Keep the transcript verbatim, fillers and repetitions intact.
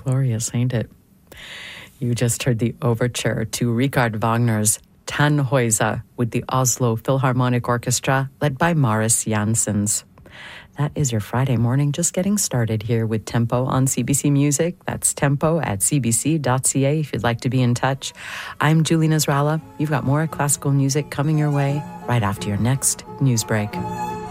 Glorious, ain't it? You just heard the overture to Richard Wagner's Tannhäuser with the Oslo Philharmonic Orchestra, led by Maris Janssens. That is your Friday morning, just getting started here with Tempo on C B C Music. That's tempo at c b c dot c a if you'd like to be in touch. I'm Julie Nasrallah. You've got more classical music coming your way right after your next news break.